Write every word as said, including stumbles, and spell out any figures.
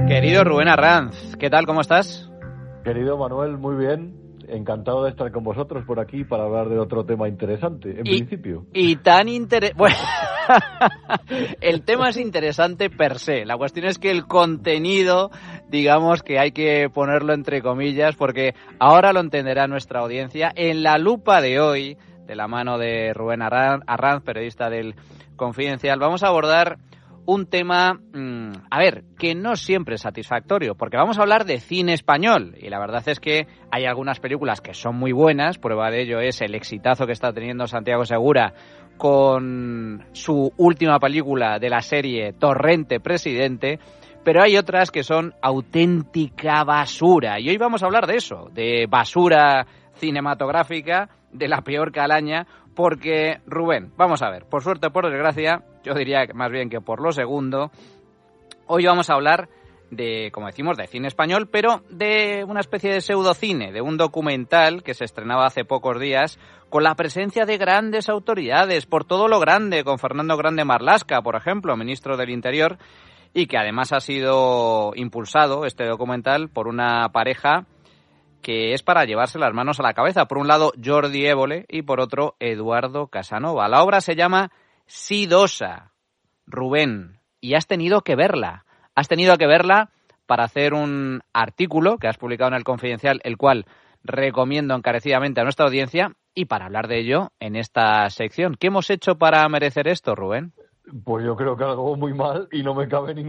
Querido Rubén Arranz, ¿qué tal? ¿Cómo estás? Querido Manuel, muy bien. Encantado de estar con vosotros por aquí para hablar de otro tema interesante, en y, principio. Y tan interesante... Bueno, el tema es interesante per se. La cuestión es que el contenido, digamos que hay que ponerlo entre comillas, porque ahora lo entenderá nuestra audiencia. En la lupa de hoy, de la mano de Rubén Arranz, Arranz periodista del Confidencial, vamos a abordar un tema, mmm, a ver, que no siempre es satisfactorio, porque vamos a hablar de cine español, y la verdad es que hay algunas películas que son muy buenas, prueba de ello es el exitazo que está teniendo Santiago Segura con su última película de la serie Torrente Presidente, pero hay otras que son auténtica basura, y hoy vamos a hablar de eso, de basura cinematográfica, de la peor calaña, porque, Rubén, vamos a ver, por suerte o por desgracia, yo diría más bien que por lo segundo, hoy vamos a hablar de, como decimos, de cine español, pero de una especie de pseudocine, de un documental que se estrenaba hace pocos días, con la presencia de grandes autoridades, por todo lo grande, con Fernando Grande Marlaska, por ejemplo, ministro del Interior, y que además ha sido impulsado, este documental, por una pareja que es para llevarse las manos a la cabeza. Por un lado, Jordi Évole y por otro, Eduardo Casanova. La obra se llama Sidosa, Rubén, y has tenido que verla. Has tenido que verla para hacer un artículo que has publicado en El Confidencial, el cual recomiendo encarecidamente a nuestra audiencia, y para hablar de ello en esta sección. ¿Qué hemos hecho para merecer esto, Rubén? Pues yo creo que algo muy mal y no me cabe ningún